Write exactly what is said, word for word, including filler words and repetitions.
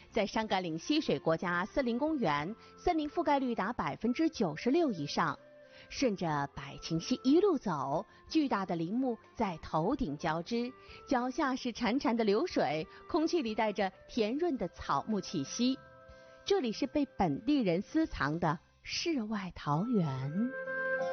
在香格岭溪水国家森林公园，森林覆盖率达百分之九十六以上。顺着百情溪一路走，巨大的林木在头顶交织，脚下是潺潺的流水，空气里带着甜润的草木气息。这里是被本地人私藏的世外桃源。